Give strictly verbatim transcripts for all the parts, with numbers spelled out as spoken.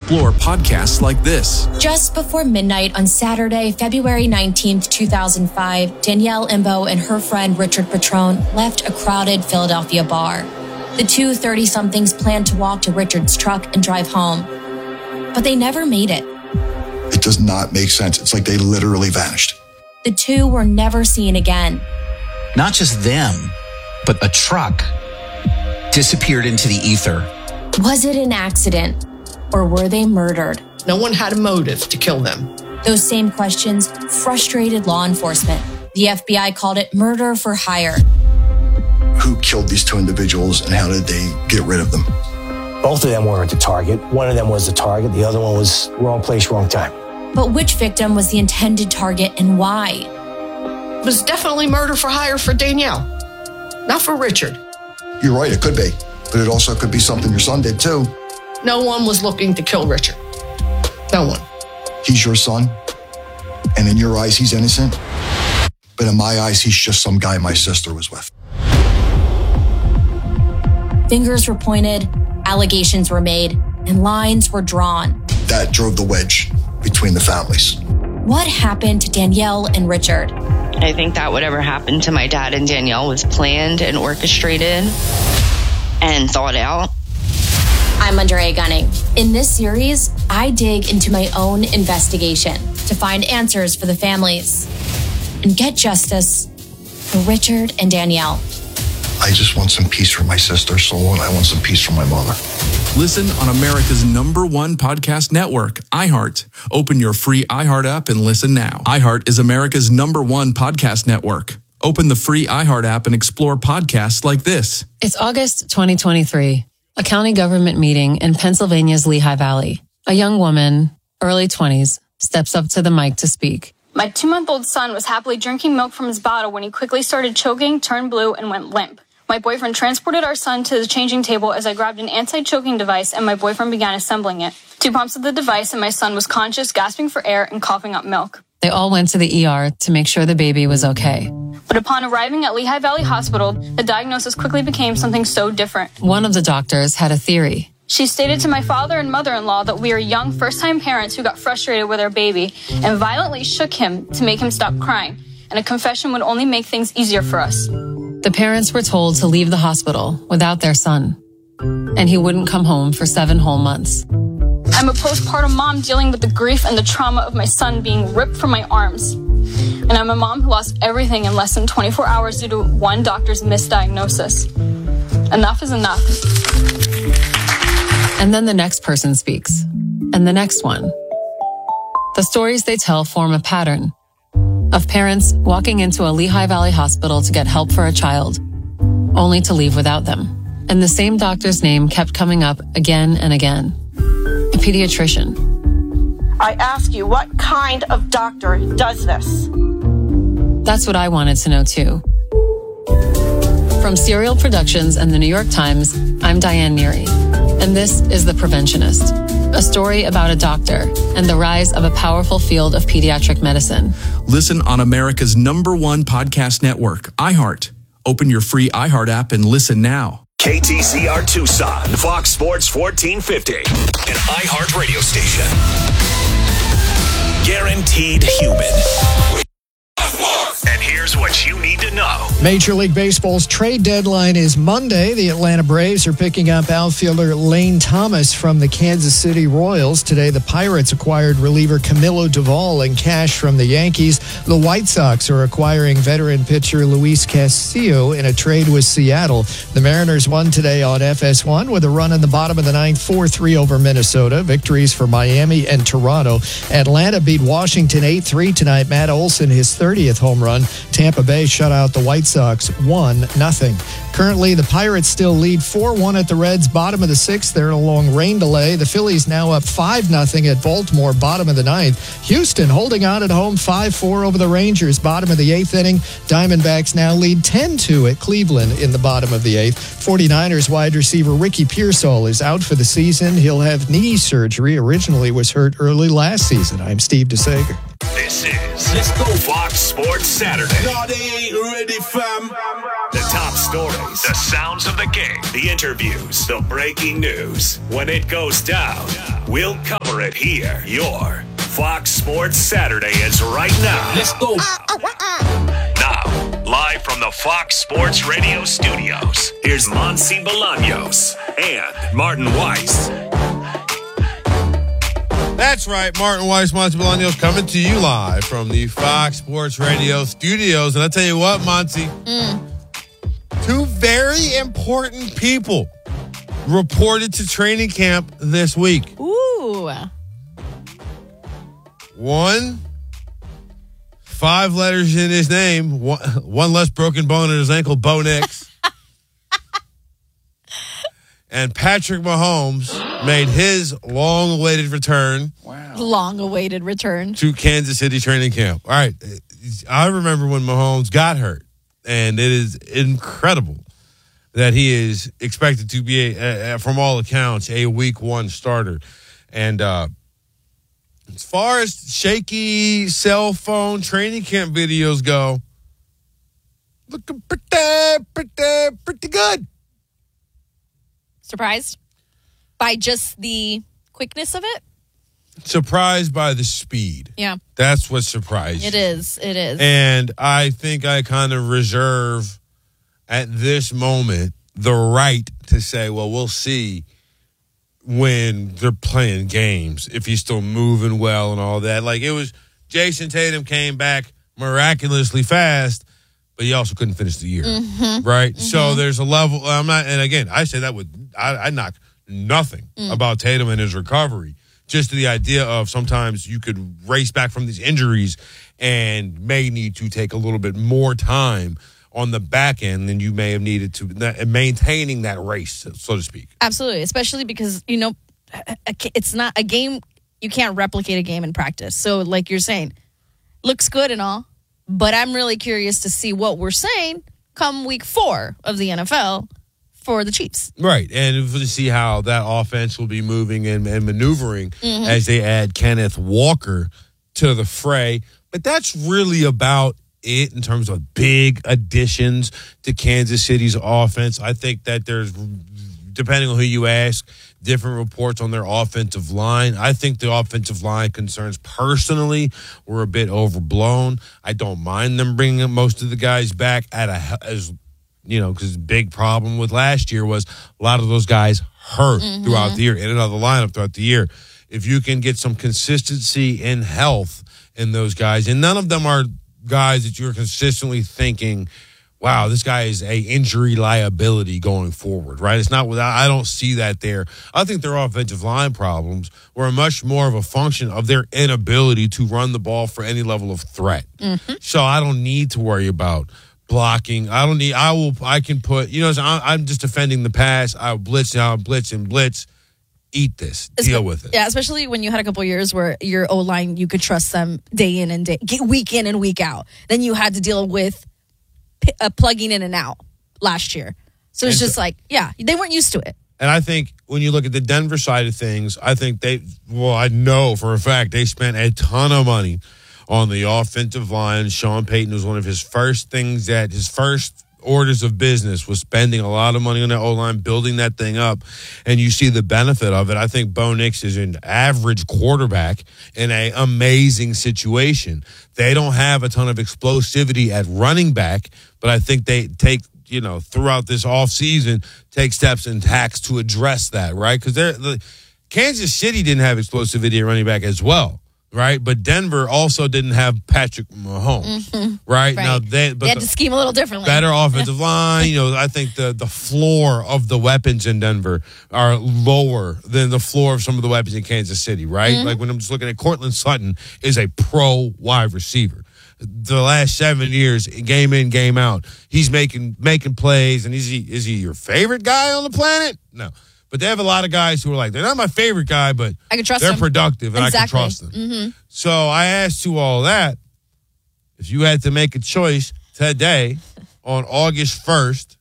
explore podcasts like this. Just before midnight on Saturday, February nineteenth, two thousand five, Danielle Imbo and her friend Richard Petrone left a crowded Philadelphia bar. The two thirty-somethings planned to walk to Richard's truck and drive home, but they never made it. It does not make sense. It's like they literally vanished. The two were never seen again. Not just them, but a truck disappeared into the ether. Was it an accident, or were they murdered? No one had a motive to kill them. Those same questions frustrated law enforcement. The F B I called it murder for hire. Who killed these two individuals and how did they get rid of them? Both of them weren't the target. One of them was the target. The other one was wrong place, wrong time. But which victim was the intended target and why? It was definitely murder for hire for Danielle, not for Richard. You're right, it could be. But it also could be something your son did too. No one was looking to kill Richard. No one. He's your son, and in your eyes, he's innocent. But in my eyes, he's just some guy my sister was with. Fingers were pointed, allegations were made, and lines were drawn. That drove the wedge between the families. What happened to Danielle and Richard? I think that whatever happened to my dad and Danielle was planned and orchestrated and thought out. I'm Andrea Gunning. In this series, I dig into my own investigation to find answers for the families and get justice for Richard and Danielle. I just want some peace for my sister's soul, and I want some peace for my mother. Listen on America's number one podcast network, iHeart. Open your free iHeart app and listen now. iHeart is America's number one podcast network. Open the free iHeart app and explore podcasts like this. It's August twenty twenty-three, a county government meeting in Pennsylvania's Lehigh Valley. A young woman, early twenties, steps up to the mic to speak. My two-month-old son was happily drinking milk from his bottle when he quickly started choking, turned blue, and went limp. My boyfriend transported our son to the changing table as I grabbed an anti-choking device and my boyfriend began assembling it. Two pumps of the device and my son was conscious, gasping for air and coughing up milk. They all went to the E R to make sure the baby was okay. But upon arriving at Lehigh Valley Hospital, the diagnosis quickly became something so different. One of the doctors had a theory. She stated to my father and mother-in-law that we are young first-time parents who got frustrated with our baby and violently shook him to make him stop crying, and a confession would only make things easier for us. The parents were told to leave the hospital without their son, and he wouldn't come home for seven whole months. I'm a postpartum mom dealing with the grief and the trauma of my son being ripped from my arms. And I'm a mom who lost everything in less than twenty-four hours due to one doctor's misdiagnosis. Enough is enough. And then the next person speaks, and the next one. The stories they tell form a pattern of parents walking into a Lehigh Valley hospital to get help for a child, only to leave without them. And the same doctor's name kept coming up again and again. A pediatrician. I ask you, what kind of doctor does this? That's what I wanted to know too. From Serial Productions and the New York Times, I'm Diane Neary, and this is The Preventionist, a story about a doctor and the rise of a powerful field of pediatric medicine. Listen on America's number one podcast network, iHeart. Open your free iHeart app and listen now. K T C R Tucson, Fox Sports fourteen fifty, an iHeart radio station. Guaranteed human. And here's what you need to know. Major League Baseball's trade deadline is Monday. The Atlanta Braves are picking up outfielder Lane Thomas from the Kansas City Royals. Today, the Pirates acquired reliever Camilo Doval in cash from the Yankees. The White Sox are acquiring veteran pitcher Luis Castillo in a trade with Seattle. The Mariners won today on F S one with a run in the bottom of the ninth, four three over Minnesota. Victories for Miami and Toronto. Atlanta beat Washington eight three tonight. Matt Olson, his thirtieth home run. Tampa Bay shut out the White Sox one nothing. Currently, the Pirates still lead four one at the Reds, bottom of the sixth. They're in a long rain delay. The Phillies now up five nothing at Baltimore, bottom of the ninth. Houston holding on at home five four over the Rangers, bottom of the eighth inning. Diamondbacks now lead ten two at Cleveland in the bottom of the eighth. forty-niners wide receiver Ricky Pearsall is out for the season. He'll have knee surgery. Originally was hurt early last season. I'm Steve DeSager. This is Let's Go Fox Sports Saturday. No, they ain't ready, fam. The top stories, the sounds of the game, the interviews, the breaking news. When it goes down, we'll cover it here. Your Fox Sports Saturday is right now. Let's go. Now, live from the Fox Sports Radio studios, here's Monty Bolaños and Martin Weiss. That's right, Martin Weiss, Monty Bolaños coming to you live from the Fox Sports Radio studios. And I tell you what, Monty, mm. two very important people reported to training camp this week. Ooh. One, five letters in his name, one, one less broken bone in his ankle, Bo Nix. And Patrick Mahomes made his long-awaited return. Wow. Long-awaited return. To Kansas City training camp. All right. I remember when Mahomes got hurt, and it is incredible that he is expected to be, a, a, from all accounts, a week one starter. And uh, as far as shaky cell phone training camp videos go, looking pretty, pretty, pretty good. Surprised by just the quickness of it? Surprised by the speed. Yeah. That's what surprised. It is. It is. And I think I kind of reserve at this moment the right to say, well, we'll see when they're playing games, if he's still moving well and all that. Like, it was Jason Tatum came back miraculously fast, but he also couldn't finish the year, mm-hmm. right? Mm-hmm. So there's a level. I'm not, and again, I say that with I, I knock nothing mm. about Tatum and his recovery. Just the idea of sometimes you could race back from these injuries and may need to take a little bit more time on the back end than you may have needed to, maintaining that race, so to speak. Absolutely, especially because, you know, it's not a game. You can't replicate a game in practice. So like you're saying, looks good and all. But I'm really curious to see what we're saying come week four of the N F L for the Chiefs. Right, and to see how that offense will be moving and, and maneuvering mm-hmm. as they add Kenneth Walker to the fray. But that's really about it in terms of big additions to Kansas City's offense. I think that there's, depending on who you ask, different reports on their offensive line. I think the offensive line concerns personally were a bit overblown. I don't mind them bringing most of the guys back at a, as, you know, because the big problem with last year was a lot of those guys hurt mm-hmm. throughout the year, in and out of the lineup throughout the year. If you can get some consistency in health in those guys, and none of them are guys that you're consistently thinking, wow, this guy is a injury liability going forward, right? It's not without, I don't see that there. I think their offensive line problems were much more of a function of their inability to run the ball for any level of threat. Mm-hmm. So I don't need to worry about blocking. I don't need, I will, I can put, you know, I'm just defending the pass. I'll blitz, I'll blitz and blitz. Eat this. Deal with it. Yeah, especially when you had a couple of years where your O-line, you could trust them day in and day, week in and week out. Then you had to deal with Uh, plugging in and out last year. So it's and just so, like, yeah, they weren't used to it. And I think when you look at the Denver side of things, I think they, well, I know for a fact they spent a ton of money on the offensive line. Sean Payton was one of his first things that his first orders of business was spending a lot of money on that O-line, building that thing up, and you see the benefit of it. I think Bo Nix is an average quarterback in an amazing situation. They don't have a ton of explosivity at running back, but I think they take, you know, throughout this offseason, take steps and tacks to address that, right? Because they're the Kansas City didn't have explosivity at running back as well. Right, but Denver also didn't have Patrick Mahomes, mm-hmm. right? right? Now they, but they had to scheme a little differently. Better offensive line. You know, I think the the floor of the weapons in Denver are lower than the floor of some of the weapons in Kansas City, right? Mm-hmm. Like when I'm just looking at Cortland Sutton is a pro wide receiver. The last seven years, game in, game out, he's making making plays, and is he is he your favorite guy on the planet? No. But they have a lot of guys who are like, they're not my favorite guy, but I can trust they're them. productive, and exactly. I can trust them. Mm-hmm. So I asked you all that. If you had to make a choice today on August first,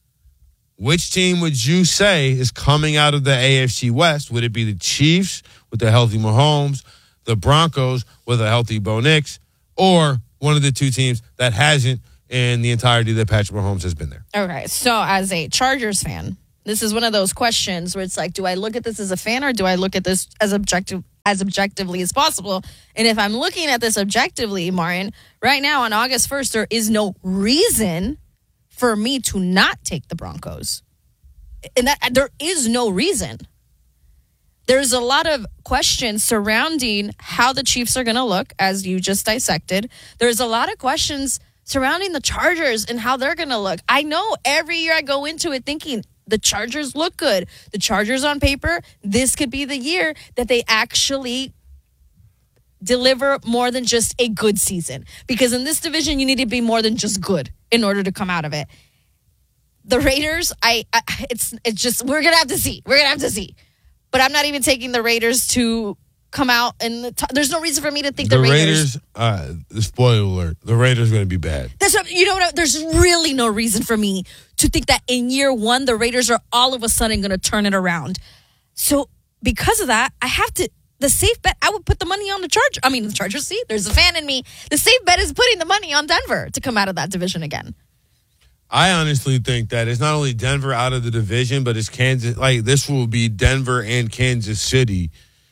which team would you say is coming out of the A F C West? Would it be the Chiefs with the healthy Mahomes, the Broncos with a healthy Bo Nix, or one of the two teams that hasn't in the entirety that Patrick Mahomes has been there. Okay, so as a Chargers fan, this is one of those questions where it's like, do I look at this as a fan or do I look at this as objective as objectively as possible? And if I'm looking at this objectively, Marian, right now on August first, there is no reason for me to not take the Broncos. And that there is no reason. There's a lot of questions surrounding how the Chiefs are going to look, as you just dissected. There's a lot of questions surrounding the Chargers and how they're going to look. I know every year I go into it thinking the Chargers look good. The Chargers on paper, this could be the year that they actually deliver more than just a good season. Because in this division, you need to be more than just good in order to come out of it. The Raiders, I, I it's it's just, we're going to have to see. We're going to have to see. But I'm not even taking the Raiders to come out. And the t- there's no reason for me to think the, the Raiders. Raiders, uh, spoiler alert, the Raiders are going to be bad. That's what, you know what? There's really no reason for me to think that in year one, the Raiders are all of a sudden going to turn it around. So because of that, I have to, the safe bet, I would put the money on the Chargers. I mean, the Chargers, see, there's a fan in me. The safe bet is putting the money on Denver to come out of that division again. I honestly think that it's not only Denver out of the division, but it's Kansas. Like, this will be Denver and Kansas City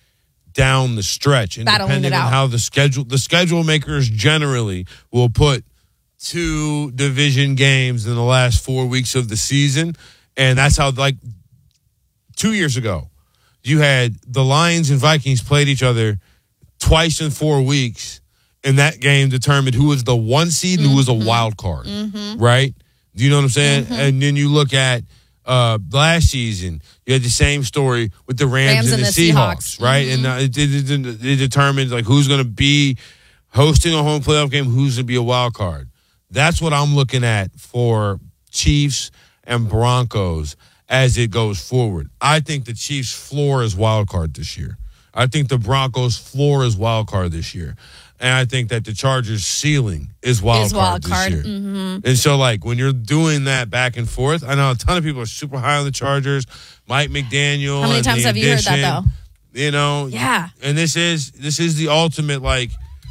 down the stretch. And Battling depending it on out. how the schedule, the schedule makers generally will put two division games in the last four weeks of the season. And that's how, like, two years ago, you had the Lions and Vikings played each other twice in four weeks. And that game determined who was the one seed and who was a wild card, Mm-hmm. right? Do you know what I'm saying? Mm-hmm. And then you look at uh, last season, you had the same story with the Rams, Rams and, and the, the Seahawks, Seahawks. right? Mm-hmm. And uh, it, it, it, it determines like who's going to be hosting a home playoff game, who's going to be a wild card. That's what I'm looking at for Chiefs and Broncos as it goes forward. I think the Chiefs' floor is wild card this year. I think the Broncos' floor is wild card this year. And I think that the Chargers' ceiling is wild Is card wild this card. year. Mm-hmm. And so, like, when you're doing that back and forth, I know a ton of people are super high on the Chargers. Mike McDaniel. How many and times the have you heard that, addition, though? You know? Yeah. And this is this is the ultimate, like,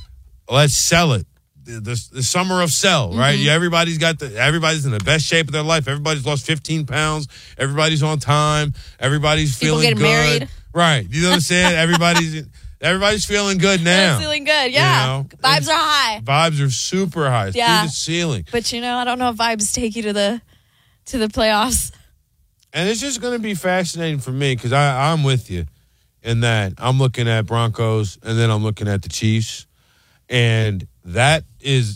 let's sell it. The, the, the summer of sell, right? Mm-hmm. Yeah, everybody's got the everybody's in the best shape of their life. Everybody's lost fifteen pounds. Everybody's on time. Everybody's People feeling getting good. married. Right. You know what I'm saying? Everybody's everybody's feeling good now. They're feeling good, yeah. You know? Vibes And are high. Vibes are super high. It's Yeah. through the ceiling. But, you know, I don't know if vibes take you to the to the playoffs. And it's just going to be fascinating for me because I'm with you in that I'm looking at Broncos and then I'm looking at the Chiefs. And that is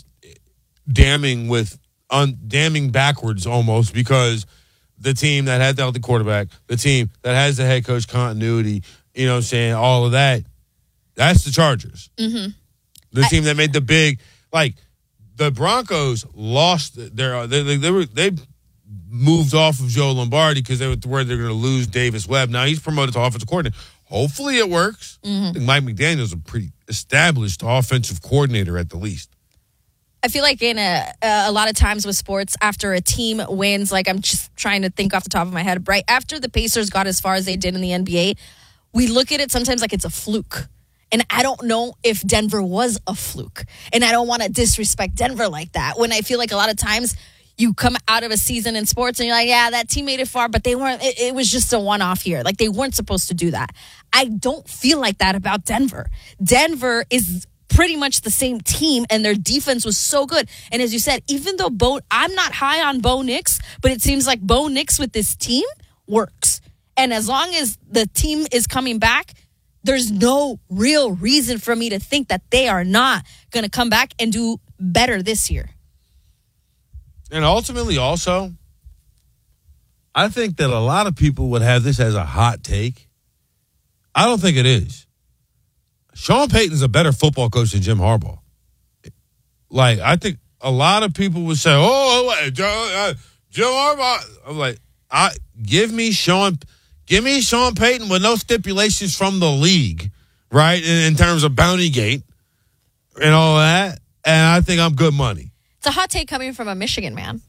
damning with un, damning backwards almost because the team that had the healthy quarterback, the team that has the head coach continuity, you know what I'm saying, all of that, that's the Chargers. Mm-hmm. The team that made the big, like, the Broncos lost their, they, they, they were, they moved off of Joe Lombardi because they were worried they're going to lose Davis Webb. Now he's promoted to offensive coordinator. Hopefully it works. Mm-hmm. I think Mike McDaniel's a pretty established offensive coordinator at the least. I feel like in a a lot of times with sports, after a team wins, like I'm just trying to think off the top of my head, right after the Pacers got as far as they did in the N B A, we look at it sometimes like it's a fluke. And I don't know if Denver was a fluke. And I don't want to disrespect Denver like that. When I feel like a lot of times you come out of a season in sports and you're like, yeah, that team made it far, but they weren't, it, it was just a one-off year. Like they weren't supposed to do that. I don't feel like that about Denver. Denver is pretty much the same team and their defense was so good. And as you said, even though Bo, I'm not high on Bo Nix, but it seems like Bo Nix with this team works. And as long as the team is coming back, there's no real reason for me to think that they are not going to come back and do better this year. And ultimately also, I think that a lot of people would have this as a hot take. I don't think it is. Sean Payton's a better football coach than Jim Harbaugh. Like, I think a lot of people would say, oh, oh Jim, uh, Jim Harbaugh. I'm like, I give me Sean Give me Sean Payton with no stipulations from the league, right, in, in terms of Bounty Gate and all that, and I think I'm good money. It's a hot take coming from a Michigan man.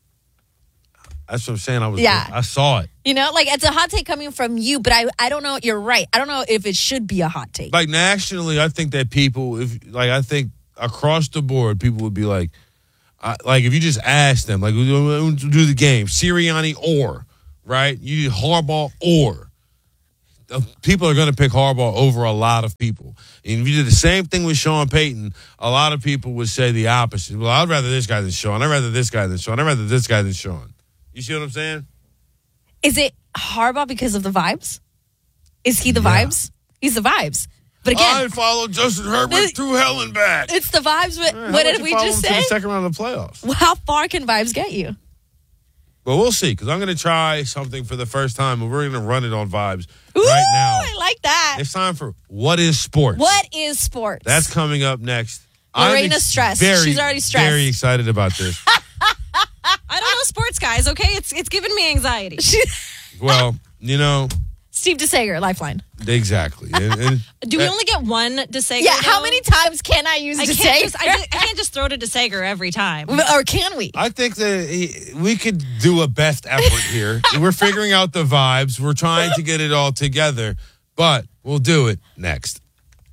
That's what I'm saying. I was, Yeah. I saw it. You know, like it's a hot take coming from you, but I, I don't know. You're right. I don't know if it should be a hot take. Like nationally, I think that people, if like I think across the board, people would be like, Uh, like, if you just ask them, like, we'll do the game, Sirianni or, right? You do Harbaugh or. People are going to pick Harbaugh over a lot of people. And if you did the same thing with Sean Payton, a lot of people would say the opposite. Well, I'd rather this guy than Sean. I'd rather this guy than Sean. I'd rather this guy than Sean. You see what I'm saying? Is it Harbaugh because of the vibes? Is he the yeah. vibes? He's the vibes. But again, I followed Justin Herbert it, through hell and back. It's the vibes. But right, what did we just say? To the second round of the playoffs. Well, how far can vibes get you? Well, we'll see, because I'm going to try something for the first time, and we're going to run it on Vibes Ooh, right now. I like that. It's time for What is Sports? What is sports? That's coming up next. Lorena's ex- stressed. Very, She's already stressed. Very excited about this. I don't know sports, guys, okay? It's it's giving me anxiety. Well, you know. Steve DeSager, Lifeline. Exactly. And, and Do we only get one DeSager? Yeah, though? how many times can I use I DeSager? can't, just, I, just, I can't just throw to DeSager every time. Or can we? I think that he, we could do a best effort here. We're figuring out the vibes. We're trying to get it all together, but we'll do it next.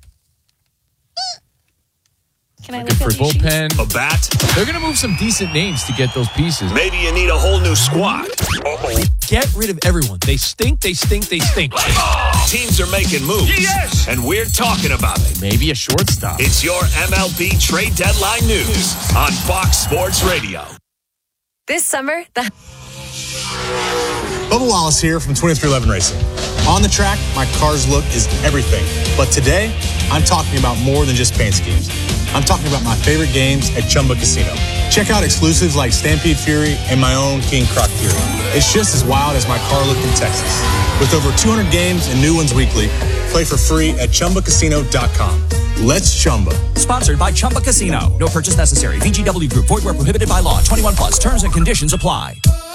Can I look for bullpen, a bat. They're going to move some decent names to get those pieces. Maybe you need a whole new squad. Uh-oh. Get rid of everyone. They stink, they stink, they stink. Oh, teams are making moves. Yes! And we're talking about it. Maybe a shortstop. It's your M L B trade deadline news on Fox Sports Radio. This summer, the... Bubba Wallace here from twenty-three eleven Racing. On the track, my car's look is everything. But today, I'm talking about more than just paint schemes. I'm talking about my favorite games at Chumba Casino. Check out exclusives like Stampede Fury and my own King Croc Fury. It's just as wild as my car look in Texas. With over two hundred games and new ones weekly, play for free at Chumba Casino dot com. Let's Chumba. Sponsored by Chumba Casino. No purchase necessary. V G W Group. Void where prohibited by law. twenty-one plus. Terms and conditions apply.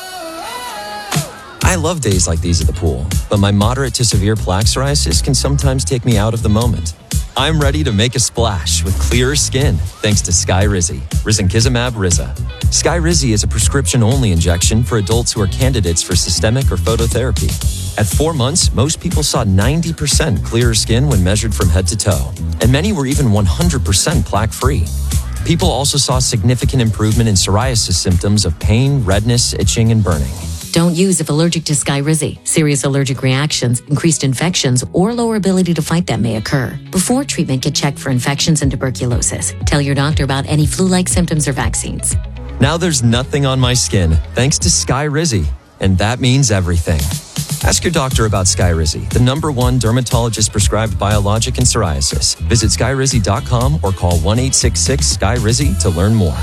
I love days like these at the pool, but my moderate to severe plaque psoriasis can sometimes take me out of the moment. I'm ready to make a splash with clearer skin thanks to Skyrizi, risankizumab Riza. Skyrizi is a prescription-only injection for adults who are candidates for systemic or phototherapy. At four months, most people saw ninety percent clearer skin when measured from head to toe, and many were even one hundred percent plaque-free. People also saw significant improvement in psoriasis symptoms of pain, redness, itching, and burning. Don't use if allergic to Skyrizi. Serious allergic reactions, increased infections, or lower ability to fight them may occur. Before treatment, get checked for infections and tuberculosis. Tell your doctor about any flu-like symptoms or vaccines. Now there's nothing on my skin thanks to Skyrizi, and that means everything. Ask your doctor about Skyrizi, the number one dermatologist-prescribed biologic in psoriasis. Visit skyrizi dot com or call one eight six six Skyrizi to learn more.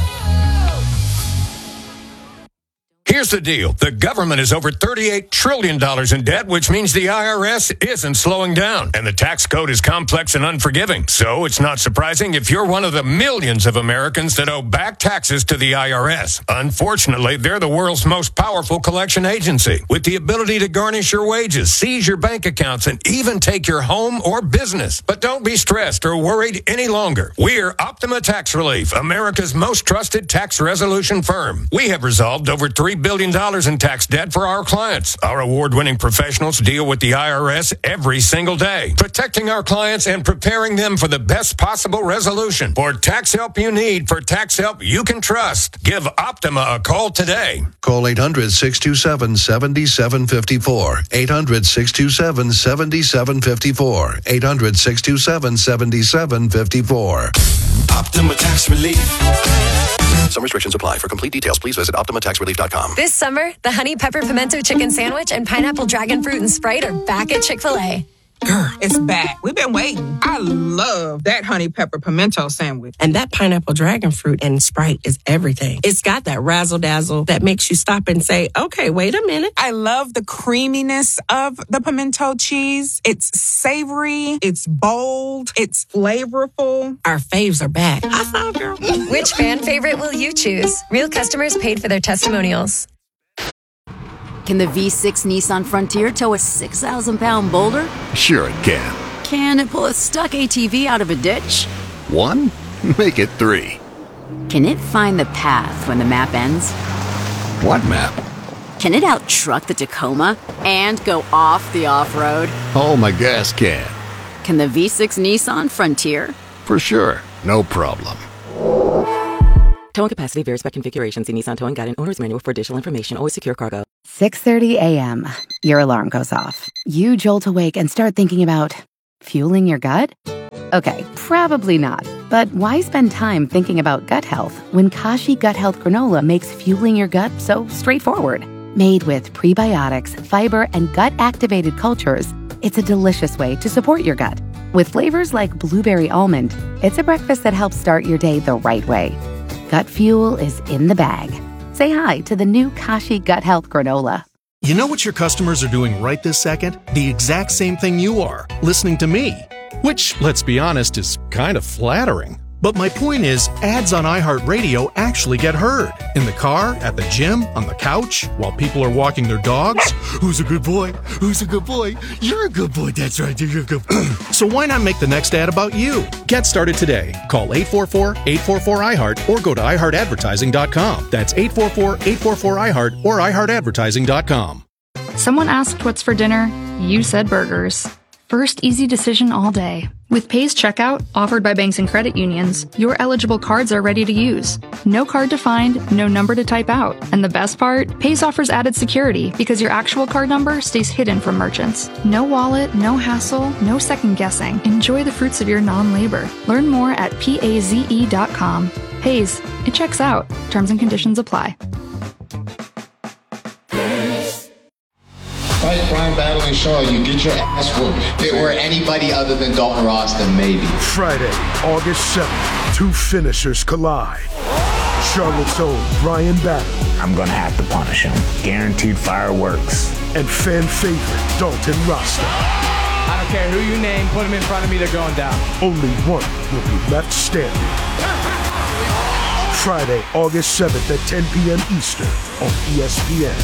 Here's the deal. The government is over thirty-eight trillion dollars in debt, which means the I R S isn't slowing down. And the tax code is complex and unforgiving. So it's not surprising if you're one of the millions of Americans that owe back taxes to the I R S. Unfortunately, they're the world's most powerful collection agency, with the ability to garnish your wages, seize your bank accounts, and even take your home or business. But don't be stressed or worried any longer. We're Optima Tax Relief, America's most trusted tax resolution firm. We have resolved over three billion dollars in tax debt for our clients. Our award-winning professionals deal with the I R S every single day, protecting our clients and preparing them for the best possible resolution. For tax help you need, for tax help you can trust, give Optima a call today. Call eight hundred, six two seven, seven seven five four. eight hundred, six two seven, seven seven five four. eight hundred, six two seven, seven seven five four. Optima Tax Relief. Some restrictions apply. For complete details, please visit optima tax relief dot com. This summer, the Honey Pepper Pimento Chicken Sandwich and Pineapple Dragon Fruit and Sprite are back at Chick-fil-A. Girl, it's back. We've been waiting. I love that honey pepper pimento sandwich. And that pineapple dragon fruit and Sprite is everything. It's got that razzle dazzle that makes you stop and say, okay, wait a minute. I love the creaminess of the pimento cheese. It's savory. It's bold. It's flavorful. Our faves are back. I saw, girl. Which fan favorite will you choose? Real customers paid for their testimonials. Can the V six Nissan Frontier tow a six thousand pound boulder? Sure it can. Can it pull a stuck A T V out of a ditch? One? Make it three. Can it find the path when the map ends? What map? Can it out-truck the Tacoma and go off the off-road? Oh, my gas can. Can the V six Nissan Frontier? For sure. No problem. Towing capacity varies by configuration. See Nissan Towing Guide and Owner's Manual for additional information. Always secure cargo. six thirty a.m. Your alarm goes off. You jolt awake and start thinking about fueling your gut? Okay, probably not. But why spend time thinking about gut health when Kashi Gut Health Granola makes fueling your gut so straightforward? Made with prebiotics, fiber, and gut-activated cultures, it's a delicious way to support your gut. With flavors like blueberry almond, it's a breakfast that helps start your day the right way. Gut fuel is in the bag. Say hi to the new Kashi Gut Health Granola. You know what your customers are doing right this second? The exact same thing you are, listening to me. Which, let's be honest, is kind of flattering. But my point is, ads on iHeartRadio actually get heard. In the car, at the gym, on the couch, while people are walking their dogs. Who's a good boy? Who's a good boy? You're a good boy. That's right. You're a good boy. So why not make the next ad about you? Get started today. Call eight four four, eight four four, I heart or go to i heart advertising dot com. That's eight four four, eight four four, I heart or i heart advertising dot com. Someone asked what's for dinner. You said burgers. First easy decision all day. With Pay's checkout, offered by banks and credit unions, your eligible cards are ready to use. No card to find, no number to type out. And the best part? Pay's offers added security because your actual card number stays hidden from merchants. No wallet, no hassle, no second guessing. Enjoy the fruits of your non-labor. Learn more at paze dot com. Pay's, it checks out. Terms and conditions apply. Fight Brian Battling Shaw, you get your ass whooped. If it were anybody other than Dalton Ross, then maybe. Friday, August seventh, two finishers collide. Charlotte's own Brian Battling. I'm gonna have to punish him. Guaranteed fireworks. And fan favorite Dalton Rasta. I don't care who you name, put him in front of me, they're going down. Only one will be left standing. Friday, August seventh at ten p.m. Eastern on E S P N.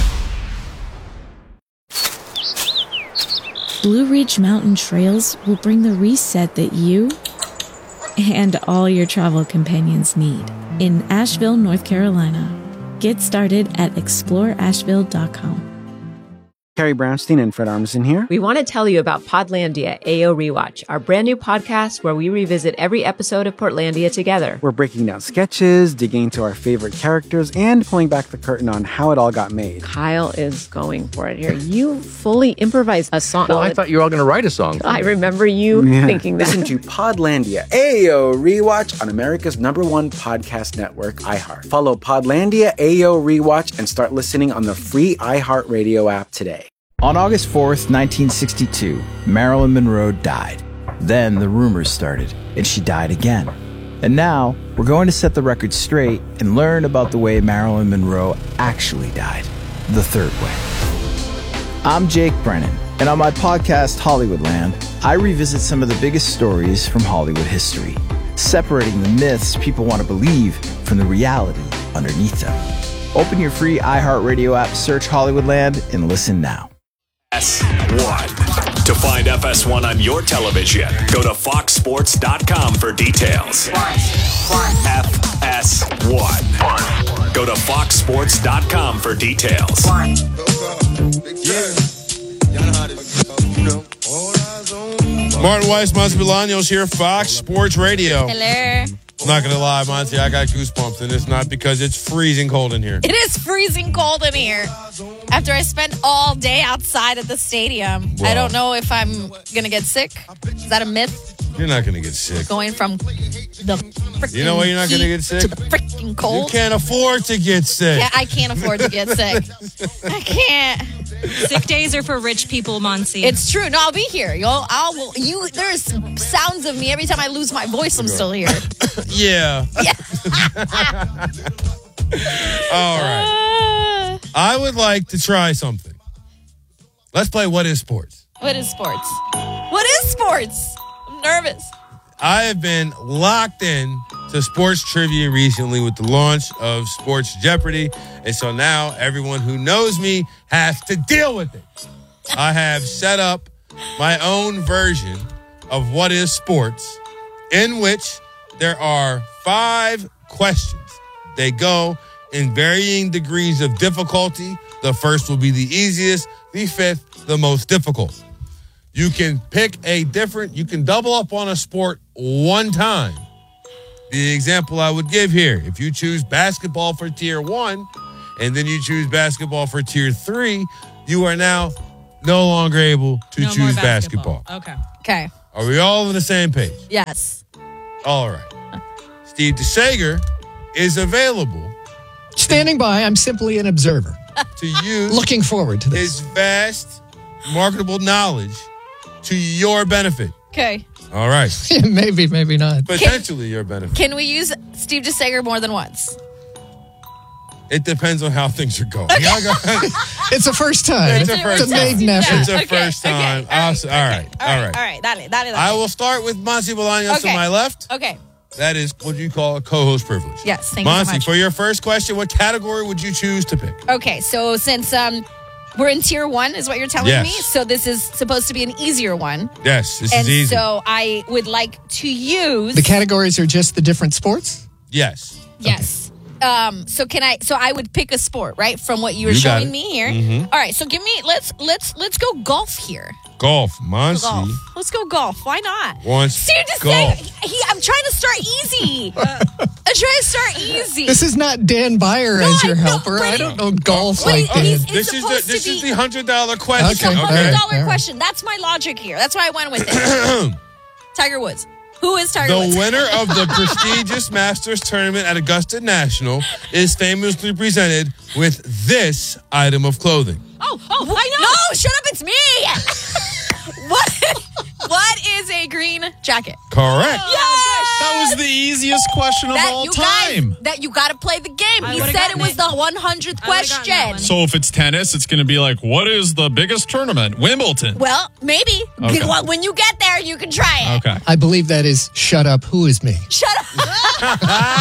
Blue Ridge Mountain Trails will bring the reset that you and all your travel companions need in Asheville, North Carolina. Get started at explore asheville dot com. Carrie Brownstein and Fred Armisen here. We want to tell you about Podlandia A O Rewatch, our brand new podcast where we revisit every episode of Portlandia together. We're breaking down sketches, digging into our favorite characters, and pulling back the curtain on how it all got made. Kyle is going for it here. You fully improvised a song. Well, I thought you were all going to write a song. I remember you yeah. thinking that. Listen to Podlandia A O Rewatch on America's number one podcast network, iHeart. Follow Podlandia A O Rewatch and start listening on the free iHeartRadio app today. On August fourth, nineteen sixty-two, Marilyn Monroe died. Then the rumors started, and she died again. And now, we're going to set the record straight and learn about the way Marilyn Monroe actually died. The third way. I'm Jake Brennan, and on my podcast, Hollywoodland, I revisit some of the biggest stories from Hollywood history, separating the myths people want to believe from the reality underneath them. Open your free iHeartRadio app, search Hollywoodland, and listen now. F S one. To find F S one on your television, go to fox sports dot com for details. F S one. Go to fox sports dot com for details. Martin Weiss, Monty Bolaños here, Fox Sports Radio. Hello. I'm not going to lie, Monty, I got goosebumps, and it's not because it's freezing cold in here. It is freezing cold in here. After I spent all day outside at the stadium, wow. I don't know if I'm going to get sick. Is that a myth? You're not going to get sick. Going from the freaking You know why you're not going to get sick? To the freaking cold. You can't afford to get sick. Yeah, I can't afford to get sick. I can't. Sick days are for rich people, Monty. It's true. No, I'll be here. Yo, I'll you. There's sounds of me every time I lose my voice. I'm still here. Yeah. Yeah. All right. I would like to try something. Let's play What is Sports? What is sports? What is sports? I'm nervous. I have been locked in to sports trivia recently with the launch of Sports Jeopardy. And so now everyone who knows me has to deal with it. I have set up my own version of What is Sports, in which there are five questions. They go in varying degrees of difficulty. The first will be the easiest, the fifth, the most difficult. You can pick a different, you can double up on a sport one time, The example I would give here, if you choose basketball for tier one and then you choose basketball for tier three, you are now no longer able to No more choose basketball. basketball. Okay. Okay. Are we all on the same page? Yes. All right. Steve DeSager is available Standing by, I'm simply an observer. to use Looking forward to this. his vast marketable knowledge to your benefit. Okay. All right. Maybe, maybe not. Potentially your benefit. Can we use Steve DeSager more than once? It depends on how things are going. It's a first time. It's a first a maiden time. effort. It's a Okay, first time. okay, all right, Awesome. All right. All right. All right. Dale, dale, dale. I will start with Monty Bolaños Okay. to my left. Okay. That is what you call a co-host privilege. Yes. Thank you so Monty, much. for your first question, what category would you choose to pick? Okay, so since um we're in tier one, is what you're telling Yes. me. So this is supposed to be an easier one. Yes, this and is easy. so I would like to use The categories are just the different sports? Yes. yes. Um. So can I? So I would pick a sport, right, from what you were You got showing it. me here. Mhm. All right. So give me. Let's let's let's go golf here. Golf. Monty Golf. Let's go golf. Why not? wants See, just golf. say he. I'm trying to start easy. I'm trying to start easy. This is not Dan Byer No, as your I know, helper. but I it- don't know golf but like it- that. he's- it's This is the supposed to this is be- the hundred dollar question. It's a hundred Okay. dollar All right. question. That's my logic here. That's why I went with it. Tiger Woods. Who is Tiger The Woods? winner of the prestigious Masters tournament at Augusta National is famously presented with this item of clothing. Oh, oh, I know. No, shut up. It's me. what? What is a green jacket? Correct. That was the easiest question of That all you time. guys, that you got to play the game. I he would've said it gotten was it. the one hundredth I would've gotten that question. one. So if it's tennis, it's going to be like, what is the biggest tournament? Wimbledon. Well, maybe. Okay. Well, when you get there, you can try it. Okay. I believe that is shut up. Who is me? Shut up.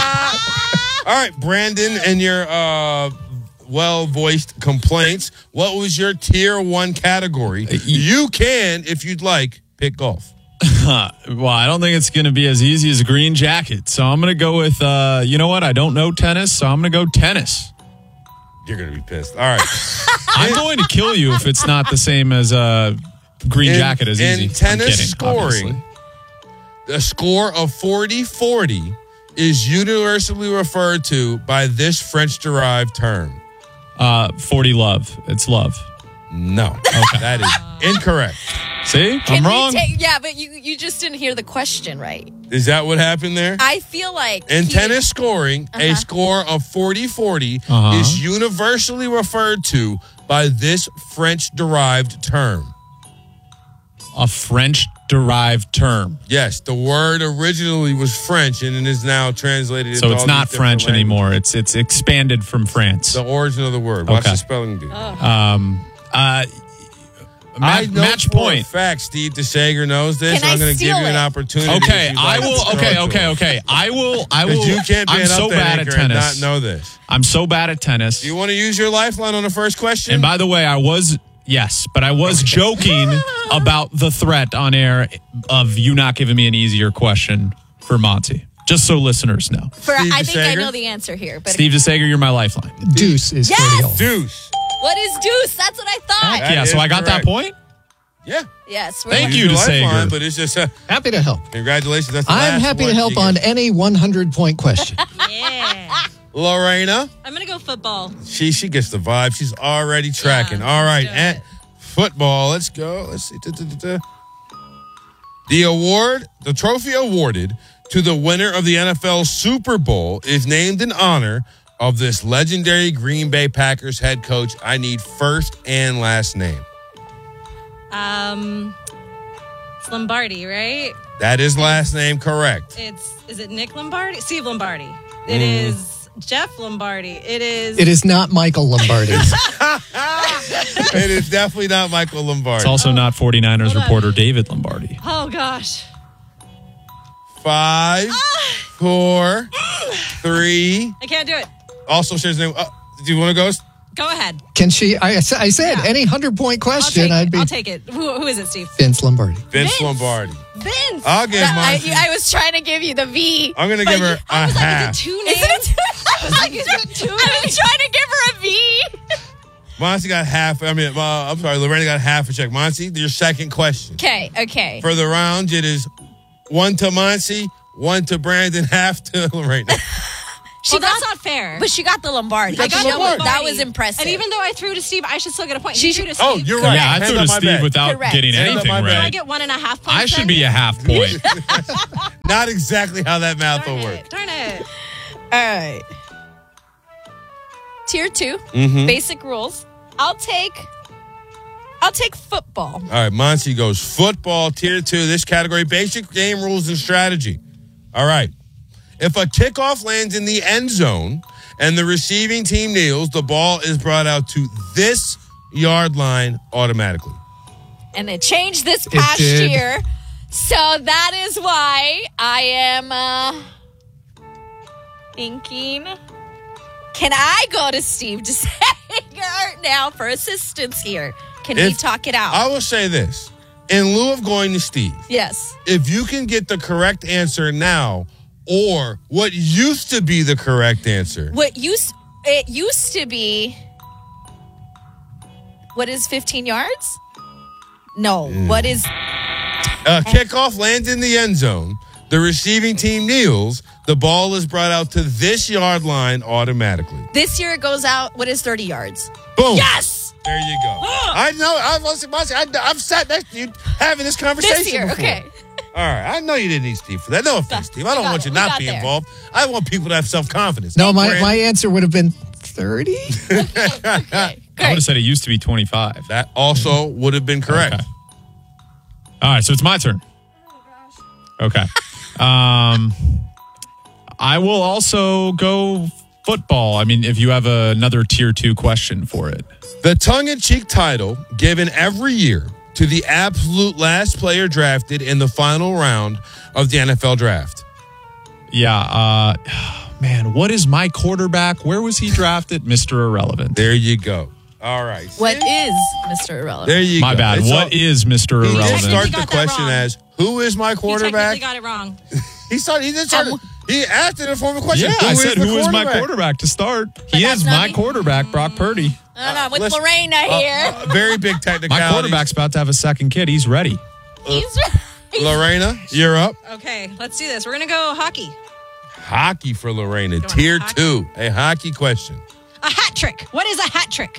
All right, Brandon, and your uh, well-voiced complaints. What was your tier one category? You can, if you'd like, pick golf. Well, I don't think it's going to be as easy as a green jacket. So I'm going to go with, uh, you know what? I don't know tennis, so I'm going to go tennis. You're going to be pissed. All right. I'm going to kill you if it's not the same as a green in, jacket is in easy. I'm tennis kidding, scoring, obviously. a score of forty forty is universally referred to by this French-derived term. Uh, forty love. It's love. No. Okay. That is incorrect. See? Can I'm we wrong. take- yeah, but you you just didn't hear the question right. Is that what happened there? I feel like In he- tennis scoring, a Uh-huh. score of forty forty Uh-huh. is universally referred to by this French-derived term. A French-derived term. Yes, the word originally was French and it is now translated So into it's all not these different French languages. anymore. It's it's expanded from France. The origin of the word. Watch Okay. the spelling bee. Um, uh, ma- I know match for point. a fact Steve DeSager knows this. Can so I'm I going to give steal you an it? opportunity. Okay, if you'd I like to will. throw Okay, it to okay, him. okay. I will. I 'Cause will. you can't be I'm an so update bad at anchor and tennis. not know this. I'm so bad at tennis. Do you want to use your lifeline on the first question? And by the way, I was yes, but I was joking about the threat on air of you not giving me an easier question for Monty. Just so listeners know. For, Steve I think I DeSager? know the answer here. But Steve DeSager, you're my lifeline. Deuce is Yes! forty all. Deuce. what is deuce? That's what I thought. That yeah, so is I got correct. that point. Yeah. Yes. we're Thank like- you, Use your DeSager. lifeline, but it's just uh, Happy to help. congratulations. That's the I'm last happy to one help she on gets. any one hundred point question. Yeah. Lorena. I'm going to go football. She she gets the vibe. She's already tracking. Yeah, All right, let's do and it. football. Let's go. Let's see. Da, da, da, da. The award, the trophy awarded to the winner of the N F L Super Bowl is named in honor of this legendary Green Bay Packers head coach. I need first and last name. Um, it's Lombardi, right? That is last name correct. It's is it Nick Lombardi? Steve Lombardi. It Mm. is Jeff Lombardi. It is. It is not Michael Lombardi. It is definitely not Michael Lombardi. It's also not 49ers Hold on. reporter David Lombardi. Oh gosh. Five, four, three. I can't do it. Also shares his name. Uh, do you want to go? Go ahead. Can she? I, I said any hundred point I'll question, take I'd it. be I'll take it. Who, who is it, Steve? Vince Lombardi. Vince, Vince. Lombardi. Vince. I'll give That- mine. I, I was trying to give you the V. I'm going to but give her you- a I was like, half. is it two Is names? it two? I was like, is it two I was names? trying to give her a V. Monty got half. I mean, uh, I'm sorry, Lorena got half a check. Monty, your second question. Okay, okay. For the round, it is one to Monty, one to Brandon, half to Lorraine. She well, got, that's not fair. But she got the Lombardi. I got She- the Lombardi. That was impressive. And even though I threw to Steve, I should still get a point. She You threw to Oh, Steve. you're right. Yeah, I Hand threw on to my Steve bed. without Correct. getting Hand on anything my bed. Do I right. get one and a half points? I should then? be a half point. Not exactly how that math Darn will it. work. Darn it. All right. Tier two, Mhm. basic rules. I'll take. I'll take football. All right, Monty goes football, tier two. This category, basic game rules and strategy. All right. If a kickoff lands in the end zone and the receiving team kneels, the ball is brought out to this yard line automatically. And it changed this past did. year. So that is why I am uh, thinking, can I go to Steve DeSager now for assistance here? Can we If- talk it out? I will say this. In lieu of going to Steve, yes. if you can get the correct answer now or what used to be the correct answer, What used it used to be, what is fifteen yards? No. What is a kickoff lands in the end zone, the receiving team kneels, the ball is brought out to this yard line automatically. this year? It goes out. What is thirty yards? Boom. Yes. There you go. I know. I've, I've, I've sat next to you having this conversation This year, before. okay. All right. I know you didn't need Steve for that. No offense, Steve. I don't got want it. you We not got be there. involved. I want people to have self-confidence. No, my, Brandon. my answer would have been thirty. I would have said it used to be twenty-five. That also would have been correct. Okay. All right, so it's my turn. Okay. Um, I will also go football. I mean, if you have another tier two question for it. The tongue-in-cheek title given every year to the absolute last player drafted in the final round of the N F L draft. Yeah, uh, man, what is my quarterback? Where was he drafted? Mister Irrelevant. There you go. All right. What is Mister Irrelevant? There you My go. bad. It's What all- is Mister He Irrelevant? did start You the got that question wrong. as, who is my You quarterback? technically got it wrong. He started. He did start. He asked it in a form of question. Yeah, who I is said the who is my quarterback? quarterback to start. He that's is not my me. quarterback, Brock Purdy. I don't know. With Listen, Lorena uh, here. uh, very big technicality. My quarterback's about to have a second kid. He's ready. He's Lorena, you're up. Okay, let's do this. We're going to go hockey. Hockey for Lorena. Going Tier hockey. two. A hockey question. A hat trick. What is a hat trick?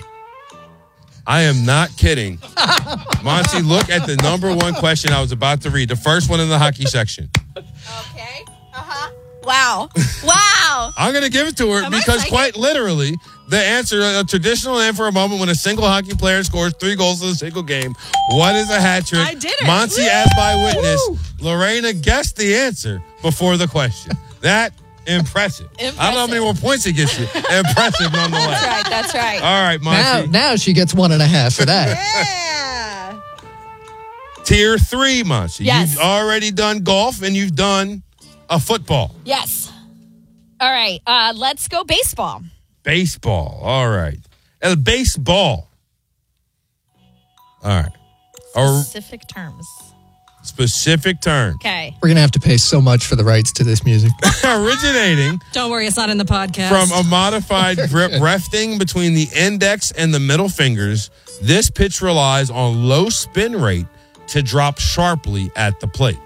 I am not kidding. Monty, look at the number one question I was about to read. The first one in the hockey section. okay. Uh huh. Wow. Wow. I'm going to give it to her Am I because psychic? quite literally, the answer, a traditional name for a moment when a single hockey player scores three goals in a single game. What is a hat trick? I did it. Monty, Woo! as by witness, Lorena guessed the answer before the question. That impressive. I don't know how many more points it gets you. Impressive nonetheless. That's right. That's right. All right, Now, Monty. now she gets one and a half for that. Yeah. Tier three, Monty. Yes. You've already done golf and you've done a football. Yes. All right. Uh, let's go baseball. Baseball. All right. El baseball. All right. A Specific terms. specific term. Okay. We're going to have to pay so much for the rights to this music. Originating Don't worry, it's not in the podcast. from a modified grip resting between the index and the middle fingers, this pitch relies on low spin rate to drop sharply at the plate.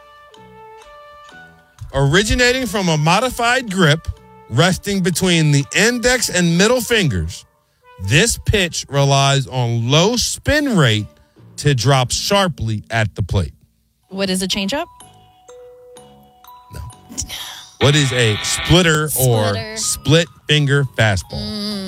Originating from a modified grip resting between the index and middle fingers, this pitch relies on low spin rate to drop sharply at the plate. What is a changeup? What is a splitter, Splitter. or split finger fastball?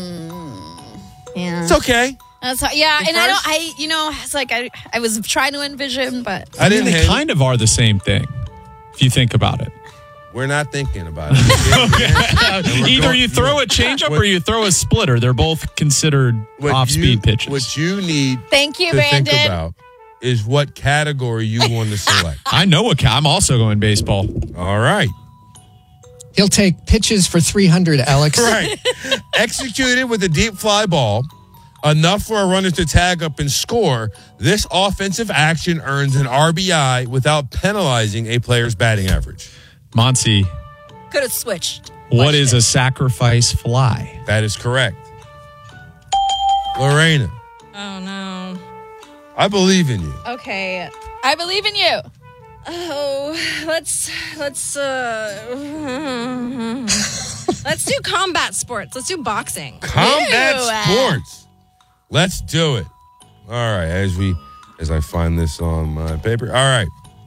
Yeah. It's okay. That's how, yeah, At and I don't. first- I you know, it's like I I was trying to envision, but I didn't They hate it. kind of are the same thing, if you think about it. We're not thinking about it. And we're Either going- you throw a changeup What- or you throw a splitter. They're both considered what off-speed you- pitches. What you need thank you, to Brandon. think about is what category you want to select. I know what ca- I'm also going baseball. All right. He'll take pitches for three hundred, Alex. Right. Executed with a deep fly ball, enough for a runner to tag up and score, this offensive action earns an R B I without penalizing a player's batting average. Monty, Could have switched. what is a sacrifice fly? That is correct. Lorena, Oh, no. I believe in you. Okay, I believe in you. Oh, let's let's uh let's do combat sports. Let's do boxing. Combat Ew. sports. Let's do it. All right, as we as I find this on my paper. All right.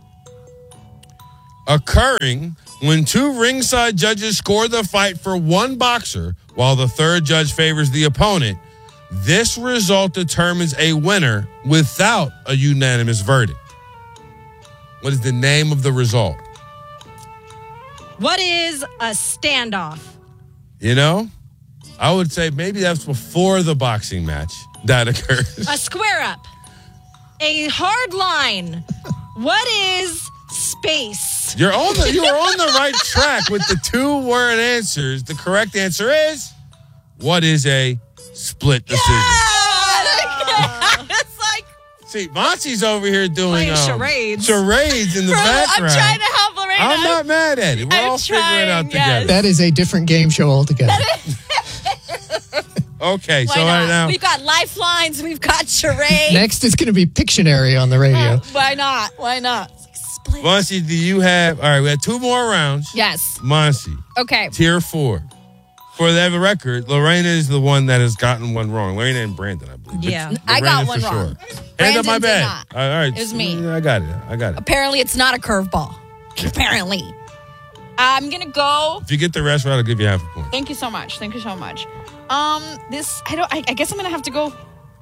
Occurring when two ringside judges score the fight for one boxer while the third judge favors the opponent, this result determines a winner without a unanimous verdict. What is the name of the result? What is a standoff? You know, I would say maybe that's before the boxing match that occurs. A square up. A hard line. What is space? You're on the you're on the right track with the two word answers. The correct answer is, what is a split decision? Yeah! It's like See, Monty's over here doing Playing um, charades. charades in the Bro, background. I'm trying to help Lorena. I'm not mad at it. We're I'm all figuring it out trying, together. That is a different game show altogether. Okay, Why so not? right now, We've got lifelines. We've got charades. Next is going to be Pictionary on the radio. Uh, why not? Why not? Monty, do you have? All right, we have two more rounds. Yes. Monty, Okay. tier four. For the record, Lorena is the one that has gotten one wrong. Lorena and Brandon, I believe. Yeah. But I got Lorena one for wrong. Hand up Brandon my did bag. not. All right. It was me. I got it. I got it. Apparently, it's not a curveball. Apparently. I'm going to go. If you get the rest right, I'll give you half a point. Thank you so much. Thank you so much. Um, this, I don't, I, I guess I'm going to have to go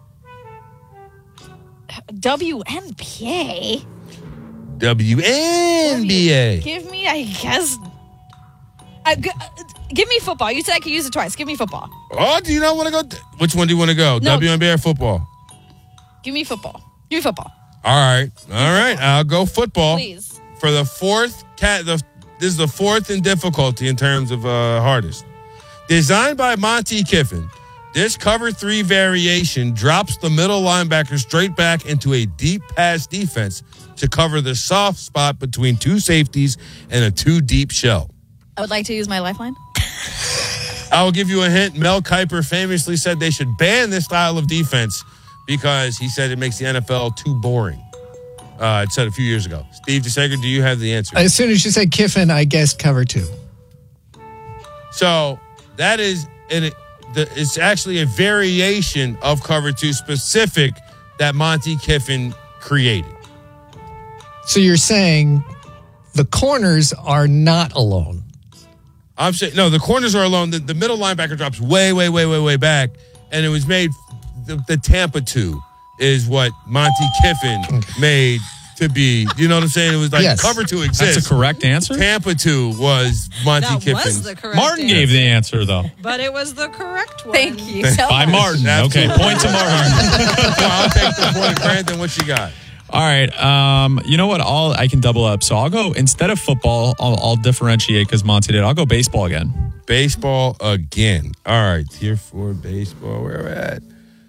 W N B A. W N B A. Give me, I guess, I, g- give me football. You said I could use it twice. Give me football. Oh, do you not want to go? Th- Which one do you want to go? No. W N B A or football? Give me football. Give me football. All right. All right. I'll go football. Please. For the fourth cat, the this is the fourth in difficulty in terms of uh, hardest. Designed by Monty Kiffin, this cover three variation drops the middle linebacker straight back into a deep pass defense to cover the soft spot between two safeties and a two deep shell. I would like to use my lifeline. I will give you a hint. Mel Kiper famously said they should ban this style of defense because he said it makes the N F L too boring. Uh, it said a few years ago. Steve DeSager, do you have the answer? As soon as you said Kiffin, I guessed cover two. So that is, and it, the, it's actually a variation of cover two specific that Monty Kiffin created. So you're saying the corners are not alone. I'm saying, no, the corners are alone. The, the middle linebacker drops way, way, way, way, way back. And it was made, the, the Tampa two is what Monty Kiffin made to be, you know what I'm saying? It was like Yes. cover two exists. That's a correct answer? Tampa two was Monty That was Kiffin's. the correct Martin answer. gave the answer, though. But it was the correct one. Thank you so By much. Martin. Absolutely. Okay, point to Martin. So I'll take the point. Brandon, what you got? All right. Um, you know what? I'll I can double up. So I'll go instead of football. I'll, I'll differentiate because Monty did. I'll go baseball again. Baseball again. All right, tier four baseball. Where are we at?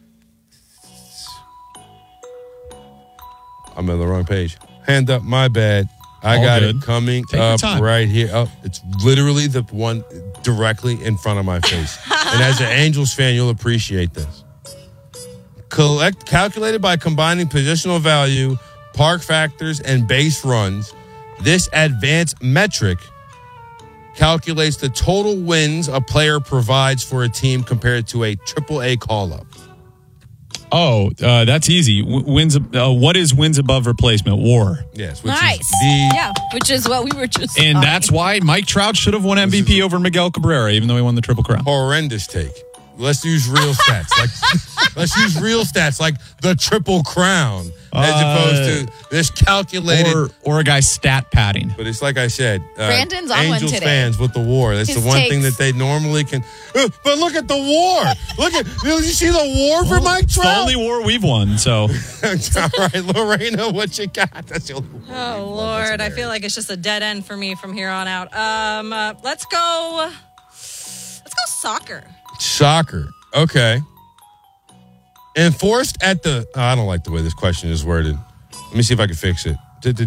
I'm on the wrong page. Hand up, my bad. I All got good. it coming Take your up time. right here. Oh, it's literally the one directly in front of my face. And as an Angels fan, you'll appreciate this. Collect calculated by combining positional value, park factors, and base runs. This advanced metric calculates the total wins a player provides for a team compared to a triple A call-up. Oh, uh, that's easy. W- wins. Uh, what is wins above replacement? WAR. Yes. Which Nice. Is the, Yeah, which is what we were just And talking. that's why Mike Trout should have won M V P over Miguel Cabrera, even though he won the Triple Crown. horrendous take. Let's use real stats. Like let's use real stats like the Triple Crown as Uh, opposed to this calculated. Or, or a guy stat padding. But it's like I said, uh, Brandon's on one Angels today. fans with the war. That's His the one thing takes. that they normally can. Uh, but look at the war. Look at. Did you see the war for Mike It's the Trout? only war we've won, so. All right, Lorena, what you got? That's the only one. Oh, Lord. I feel like it's just a dead end for me from here on out. Um, uh, let's go. Let's go soccer. Soccer. Okay. Enforced at the. Oh, I don't like the way this question is worded. Let me see if I can fix it.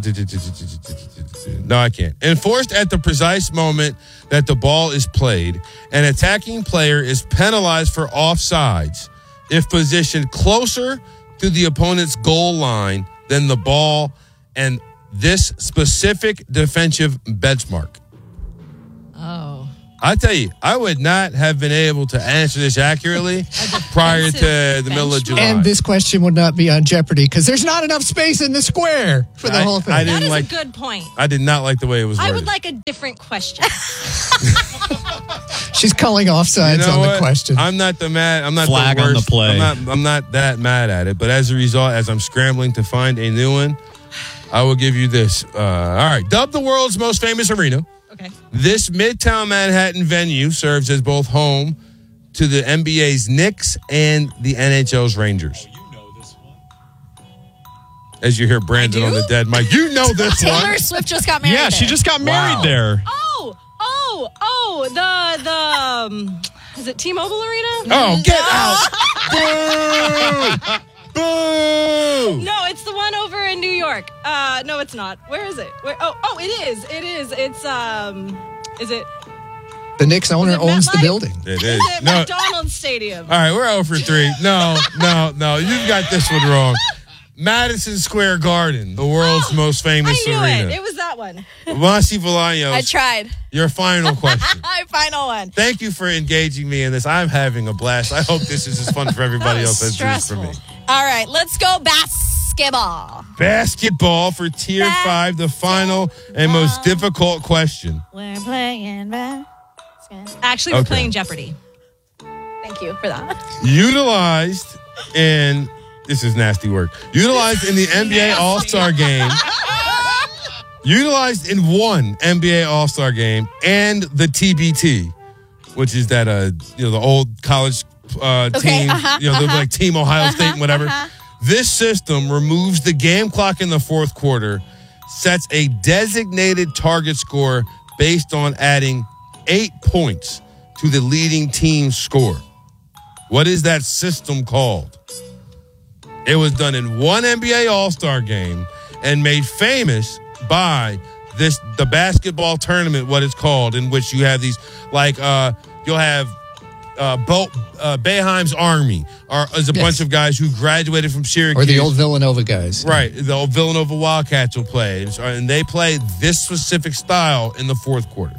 No, I can't. Enforced at the precise moment that the ball is played, an attacking player is penalized for offsides if positioned closer to the opponent's goal line than the ball and this specific defensive benchmark? Oh. I tell you, I would not have been able to answer this accurately prior to the middle of July. And this question would not be on Jeopardy because there's not enough space in the square for the I, whole thing. I That didn't is like, a good point. I did not like the way it was I worded. would like a different question. She's calling offsides You know on what? the question. I'm not the mad. I'm not Flag the on worst. the play. I'm not. I'm not that mad at it. But as a result, as I'm scrambling to find a new one, I will give you this. Uh, all right. Dubbed the world's most famous arena. Okay. This Midtown Manhattan venue serves as both home to the N B A's Knicks and the N H L's Rangers. As you hear Brandon on the dead mic, you know this Taylor one. Swift just got married Yeah, she there. just got married Wow. there. Oh, oh, oh, the, the, um, is it T-Mobile Arena? Oh, get out. Boo! Boo! No, it's the one over in New York. Uh, no, it's not. Where is it? Where, oh, oh, it is. It is. It's, um, is it, The Knicks owner Is it owns the MetLife? building. It is is. it No. McDonald's Stadium? All right, we're zero for three. No, no, no. You've got this one wrong. Madison Square Garden, the world's most famous I knew arena. it. It was that one. Masi Bolaños, I tried. your final question. I final one. Thank you for engaging me in this. I'm having a blast. I hope this is as fun for everybody That else was as it is for me. All right, let's go basketball. Basketball for tier five, the final and most difficult question. We're playing basketball. Actually, we're Okay. playing Jeopardy. Thank you for that. Utilized in, this is nasty work, utilized in the N B A All-Star game, utilized in one N B A All-Star game and the T B T, which is that, uh, you know, the old college uh, Okay, team, uh-huh, you know, uh-huh. like Team Ohio State and whatever. Uh-huh. This system removes the game clock in the fourth quarter, sets a designated target score based on adding eight points to the leading team's score. What is that system called? It was done in one N B A All-Star game and made famous by this the basketball tournament, what it's called, in which you have these, like, uh, you'll have uh, Bo, uh, Boeheim's Army, or is a Yes. bunch of guys who graduated from Syracuse. Or the old Villanova guys. Right. The old Villanova Wildcats will play. And so- And they play this specific style in the fourth quarter.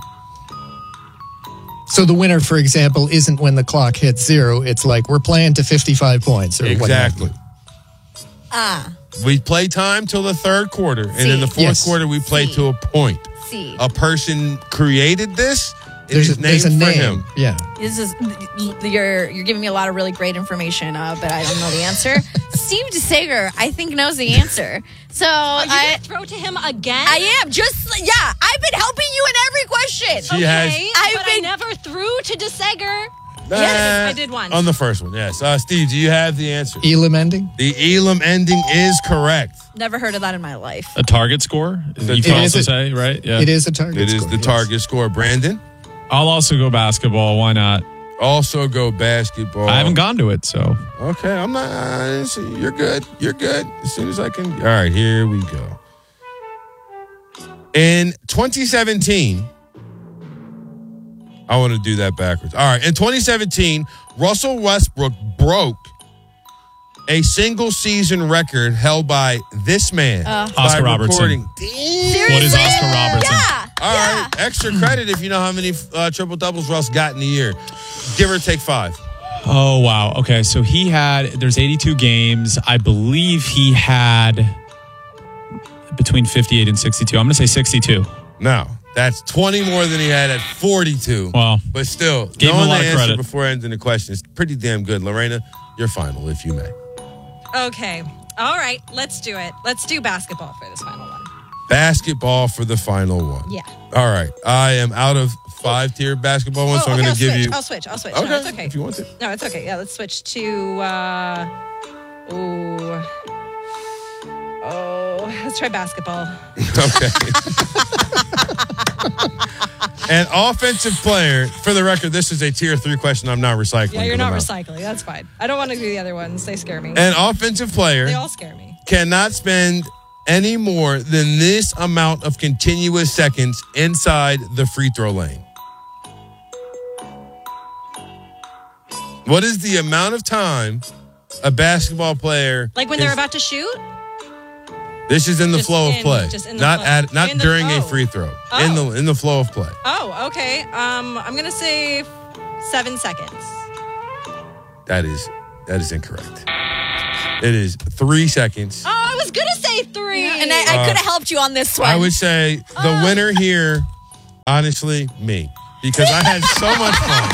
So the winner, for example, isn't when the clock hits zero. It's like we're playing to fifty-five points. Or Exactly. Ah. We play time till the third quarter. And in the fourth Yes. quarter, we play to a point. See. A person created this. It There's is a, there's a named for name. him. Yeah. This is you're you're giving me a lot of really great information, uh, but I don't know the answer. Steve DeSager, I think, knows the answer. So Are you I gonna throw to him again? I am just yeah. I've been helping you in every question. She okay, has- I've but I been- never threw to DeSager. Uh, Yes, I did once. On the first one, yes. Uh, Steve, do you have the answer? Elam ending? The Elam ending is correct. Never heard of that in my life. A target score? You It can is also a- say, right? Yeah. It is a target It is score, the yes. target score. Brandon, I'll also go basketball. Why not? also go basketball. I haven't gone to it, so. Okay, I'm not. Uh, you're good. You're good. As soon as I can. All right, here we go. In twenty seventeen, I want to do that backwards. All right, in twenty seventeen, Russell Westbrook broke a single season record held by this man. Uh. by Oscar Robertson. recording- What is Oscar Robertson? Yeah. All right, extra credit if you know how many uh, triple doubles Russ got in a year. Give or take five. Oh, wow. Okay, so he had, there's eighty-two games. I believe he had between fifty-eight and sixty-two. I'm going to say sixty-two. No, that's twenty more than he had at forty-two. Wow. But still, Gave him a knowing lot the of answer credit. before ending the question is pretty damn good. Lorena, your final, if you may. Okay. All right. Let's do it. Let's do basketball for this final one. Basketball for the final one. Yeah. All right. I am out of five tier basketball ones, Oh, so I'm okay, going to I'll give switch. you. I'll switch. I'll switch. Okay, No, it's okay. if you want to. No, it's okay. Yeah, let's switch to. Uh, ooh. Oh, let's try basketball. Okay. An offensive player, for the record, this is a tier three question. I'm not recycling. Yeah, you're but not I'm out. recycling. That's fine. I don't want to do the other ones. They scare me. An offensive player They all scare me. cannot spend any more than this amount of continuous seconds inside the free throw lane. What is the amount of time a basketball player Like when is- they're about to shoot? This is in the Just flow in- of play, just in the not flow. at not In the- during a oh. free throw. Oh. In the in the flow of play. Oh, okay. Um, I'm gonna say seven seconds. That is that is incorrect. It is three seconds. Oh, I was gonna say three, and I, I Uh, could have helped you on this one. I would say the winner here, honestly, me, because I had so much fun.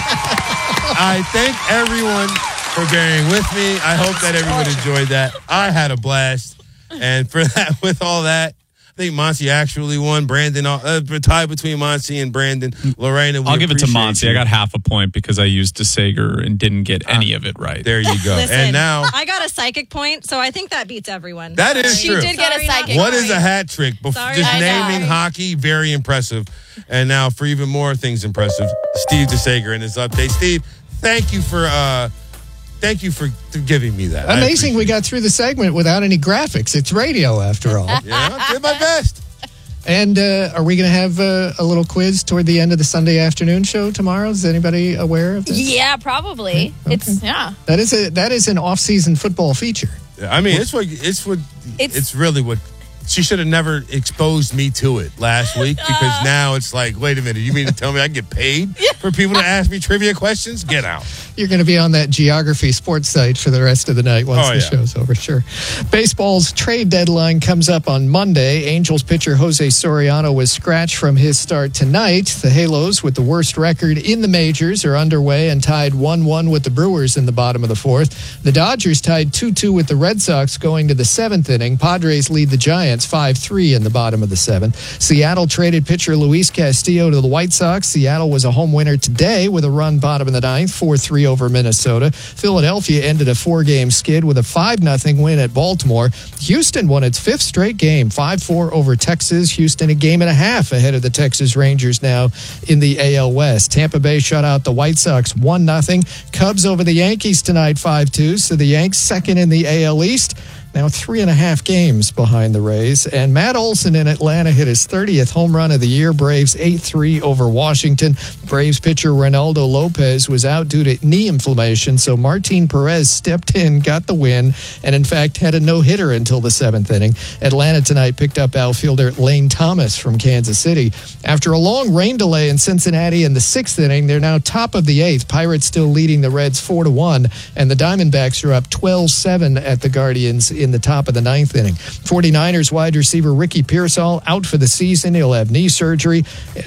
I thank everyone for bearing with me. I hope that everyone enjoyed that. I had a blast, and for that, with all that, I think Monty actually won. Brandon, uh, tie between Monty and Brandon. Lorena, we I'll give it to appreciate Monty. you. I got half a point because I used DeSager and didn't get any of it right. There you go. Listen, and now, I got a psychic point, so I think that beats everyone. That is Sorry. true. She did get a Sorry, psychic. what is a hat trick? Bef- Sorry, just I know. naming hockey, very impressive. And now, for even more things impressive, Steve DeSager in his update. Steve, thank you for uh, thank you for giving me that. I Amazing we got through the segment without any graphics. It's radio after all. Yeah, I did my best. And uh, are we going to have uh, a little quiz toward the end of the Sunday afternoon show tomorrow? Is anybody aware of this? Yeah, probably. It's yeah. That is a that is an off-season football feature. I mean, it's what it's what It's- it's, really what she should have never exposed me to it last week because now it's like, wait a minute, you mean to tell me I get paid for people to ask me trivia questions? Get out. You're going to be on that Geography sports site for the rest of the night once Oh, the yeah. show's over, sure. Baseball's trade deadline comes up on Monday. Angels pitcher Jose Soriano was scratched from his start tonight. The Halos, with the worst record in the majors, are underway and tied one one with the Brewers in the bottom of the fourth. The Dodgers tied two two with the Red Sox going to the seventh inning. Padres lead the Giants five three in the bottom of the seventh. Seattle traded pitcher Luis Castillo to the White Sox. Seattle was a home winner today with a run bottom of the ninth, four three over Minnesota. Philadelphia ended a four-game skid with a five nothing win at Baltimore. Houston won its fifth straight game, five four over Texas. Houston a game and a half ahead of the Texas Rangers now in the A L West. Tampa Bay shut out the White Sox one nothing. Cubs over the Yankees tonight five two, so the Yanks second in the A L East. Now three and a half games behind the Rays. And Matt Olson in Atlanta hit his thirtieth home run of the year. Braves eight three over Washington. Braves pitcher Ronaldo Lopez was out due to knee inflammation, so Martin Perez stepped in, got the win, and in fact had a no-hitter until the seventh inning. Atlanta tonight picked up outfielder Lane Thomas from Kansas City. After a long rain delay in Cincinnati in the sixth inning, they're now top of the eighth. Pirates still leading the Reds four to one, and the Diamondbacks are up twelve seven at the Guardians in the top of the ninth inning. 49ers wide receiver Ricky Pearsall out for the season. He'll have knee surgery.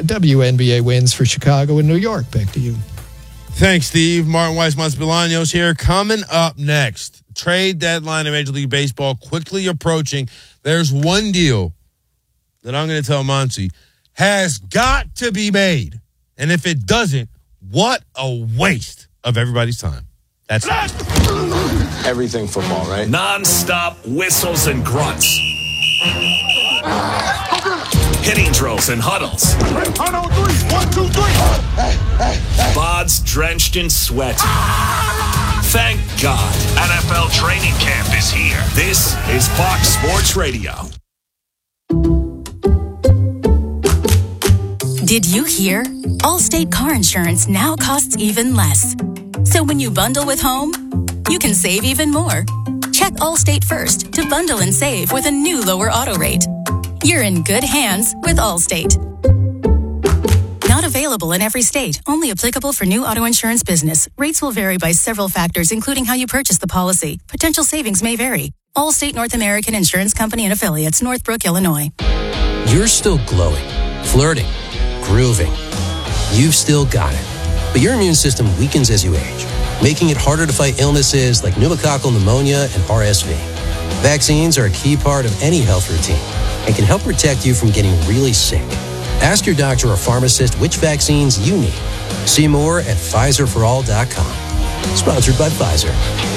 W N B A wins for Chicago and New York. Back to you. Thanks, Steve. Martin Weissmans Bolaños here. Coming up next, trade deadline of Major League Baseball quickly approaching. There's one deal that I'm going to tell Monty has got to be made. And if it doesn't, what a waste of everybody's time. That's it. Everything football, right? Non-stop whistles and grunts. Hitting drills and huddles. One, on three. One, two, three. Bods drenched in sweat. Thank God. N F L training camp is here. This is Fox Sports Radio. Did you hear? Allstate car insurance now costs even less. So when you bundle with home, you can save even more. Check Allstate first to bundle and save with a new lower auto rate. You're in good hands with Allstate. Not available in every state. Only applicable for new auto insurance business. Rates will vary by several factors, including how you purchase the policy. Potential savings may vary. Allstate North American Insurance Company and Affiliates, Northbrook, Illinois. You're still glowing, flirting, grooving. You've still got it. But your immune system weakens as you age, making it harder to fight illnesses like pneumococcal pneumonia and R S V. Vaccines are a key part of any health routine and can help protect you from getting really sick. Ask your doctor or pharmacist which vaccines you need. See more at Pfizer for all dot com. Sponsored by Pfizer.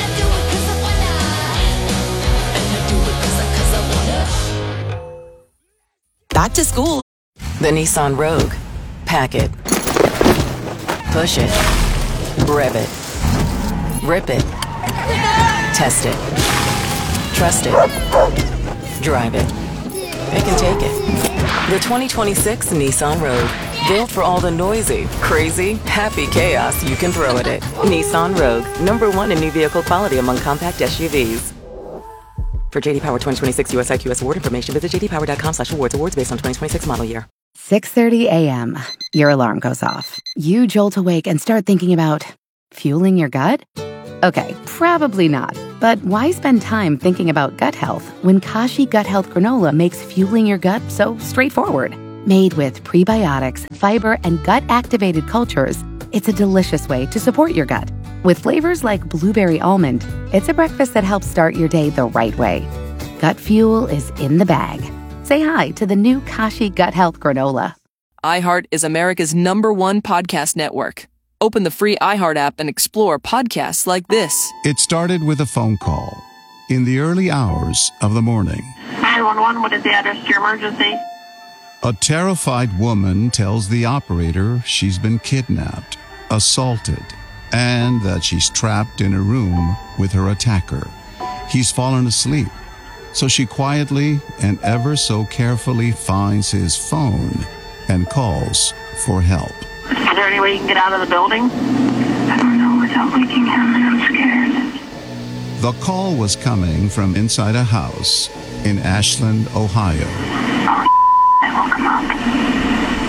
Back to school. The Nissan Rogue. Pack it. Push it. Rev it. Rip it. Test it. Trust it. Drive it. It can take it. The twenty twenty-six Nissan Rogue. Built for all the noisy, crazy, happy chaos you can throw at it. Nissan Rogue. Number one in new vehicle quality among compact S U Vs. For J D Power twenty twenty-six U S I Q S award information, visit jdpower.com slash awards. Awards based on twenty twenty-six model year. six thirty a.m. Your alarm goes off. You jolt awake and start thinking about fueling your gut? Okay, probably not. But why spend time thinking about gut health when Kashi Gut Health Granola makes fueling your gut so straightforward? Made with prebiotics, fiber, and gut-activated cultures, it's a delicious way to support your gut. With flavors like blueberry almond, it's a breakfast that helps start your day the right way. Gut fuel is in the bag. Say hi to the new Kashi Gut Health Granola. iHeart is America's number one podcast network. Open the free iHeart app and explore podcasts like this. It started with a phone call in the early hours of the morning. nine one one, what is the address to your emergency? A terrified woman tells the operator she's been kidnapped, assaulted, and that she's trapped in a room with her attacker. He's fallen asleep, so she quietly and ever so carefully finds his phone and calls for help. Is there any way you can get out of the building? I don't know without waking him, and I'm scared. The call was coming from inside a house in Ashland, Ohio. Oh, I woke him up.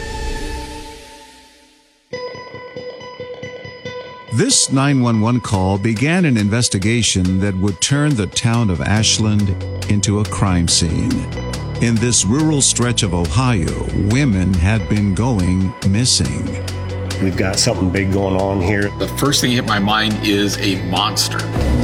This nine one one call began an investigation that would turn the town of Ashland into a crime scene. In this rural stretch of Ohio, women had been going missing. We've got something big going on here. The first thing that hit my mind is a monster.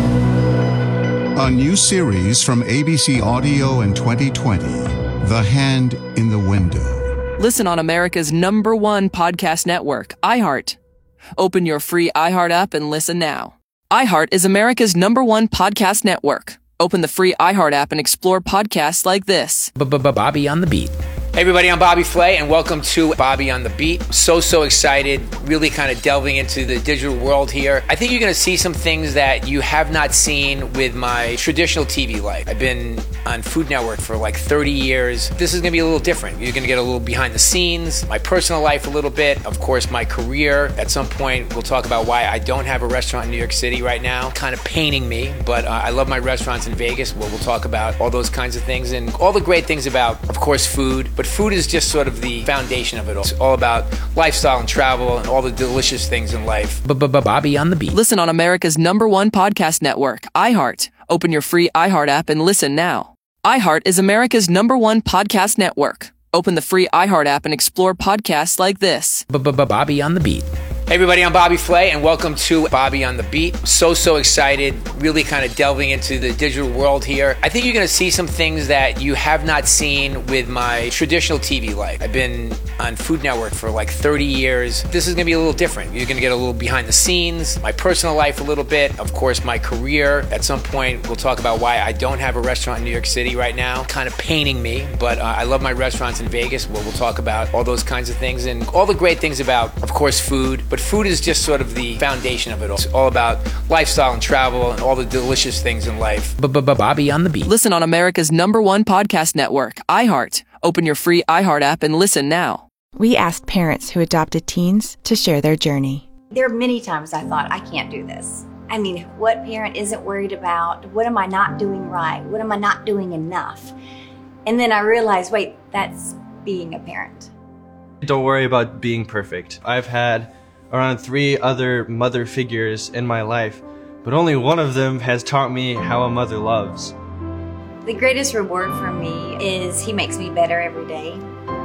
A new series from A B C Audio in twenty twenty, The Hand in the Window. Listen on America's number one podcast network, iHeart. Open your free iHeart app and listen now. iHeart is America's number one podcast network. Open the free iHeart app and explore podcasts like this. Bobby on the Beat. Hey everybody, I'm Bobby Flay, and welcome to Bobby on the Beat. So, so excited, really kind of delving into the digital world here. I think you're going to see some things that you have not seen with my traditional T V life. I've been on Food Network for like thirty years. This is going to be a little different. You're going to get a little behind the scenes, my personal life a little bit, of course, my career. At some point, we'll talk about why I don't have a restaurant in New York City right now. Kind of paining me, but uh, I love my restaurants in Vegas. Well, we'll talk about all those kinds of things and all the great things about, of course, food. But food is just sort of the foundation of it all. It's all about lifestyle and travel and all the delicious things in life. Bobby on the Beat. Listen on America's number one podcast network, iHeart. Open your free iHeart app and listen now. iHeart is America's number one podcast network. Open the free iHeart app and explore podcasts like this. Bobby on the Beat. Hey everybody, I'm Bobby Flay, and welcome to Bobby on the Beat. So, so excited, really kind of delving into the digital world here. I think you're going to see some things that you have not seen with my traditional T V life. I've been on Food Network for like thirty years. This is going to be a little different. You're going to get a little behind the scenes, my personal life a little bit, of course, my career. At some point, we'll talk about why I don't have a restaurant in New York City right now. Kind of paining me, but uh, I love my restaurants in Vegas. Well, we'll talk about all those kinds of things and all the great things about, of course, food. But food is just sort of the foundation of it all. It's all about lifestyle and travel and all the delicious things in life. Bobby on the Beat. Listen on America's number one podcast network, iHeart. Open your free iHeart app and listen now. We asked parents who adopted teens to share their journey. There are many times I thought, I can't do this. I mean, what parent isn't worried about? What am I not doing right? What am I not doing enough? And then I realized, wait, that's being a parent. Don't worry about being perfect. I've had around three other mother figures in my life, but only one of them has taught me how a mother loves. The greatest reward for me is he makes me better every day.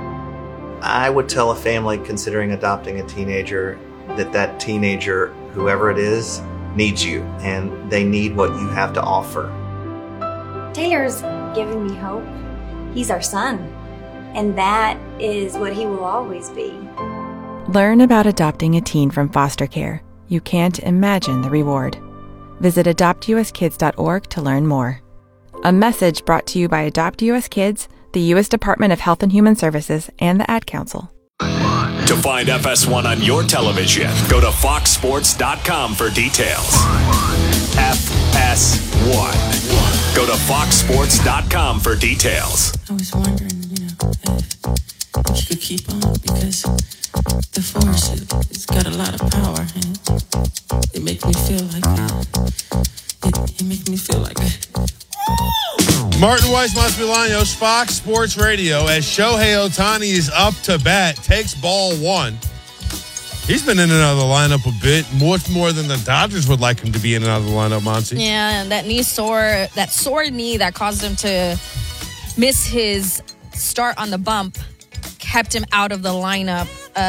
I would tell a family considering adopting a teenager that that teenager, whoever it is, needs you, and they need what you have to offer. Taylor's given me hope. He's our son, and that is what he will always be. Learn about adopting a teen from foster care. You can't imagine the reward. Visit adopt u s kids dot org to learn more. A message brought to you by Adopt U S Kids, the U S Department of Health and Human Services, and the Ad Council. To find F S one on your television, go to fox sports dot com for details. F S one. Go to fox sports dot com for details. I was wondering, you know, if, if you could keep on, because the force, it, it's got a lot of power, and it makes me feel like, it, it makes me feel like Martin Weiss Massimiliano, Fox Sports Radio, as Shohei Ohtani is up to bat, takes ball one. He's been in and out of the lineup a bit, much more than the Dodgers would like him to be in and out of the lineup, Monty. Yeah, and that knee sore, that sore knee that caused him to miss his start on the bump kept him out of the lineup. Uh,